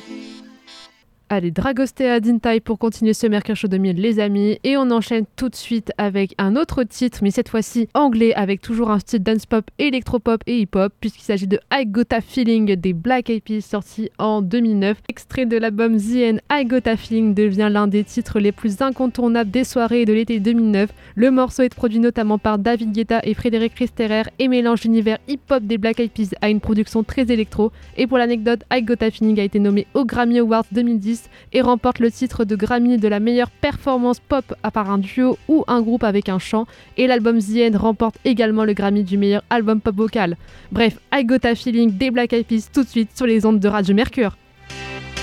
Allez, Dragostea Dintai pour continuer ce Mercure Show 2000 les amis, et on enchaîne tout de suite avec un autre titre, mais cette fois-ci anglais, avec toujours un style dance pop, électropop et hip-hop, puisqu'il s'agit de I Got a Feeling des Black Eyed Peas, sorti en 2009. Extrait de l'album The End, I Got a Feeling devient l'un des titres les plus incontournables des soirées de l'été 2009. Le morceau est produit notamment par David Guetta et Frédéric Reisterer et mélange l'univers hip-hop des Black Eyed Peas à une production très électro. Et pour l'anecdote, I Got a Feeling a été nommé aux Grammy Awards 2010 et remporte le titre de Grammy de la meilleure performance pop à part un duo ou un groupe avec un chant, et l'album The End remporte également le Grammy du meilleur album pop vocal. Bref, I Got a Feeling des Black Eyed Peas tout de suite sur les ondes de Radio Mercure.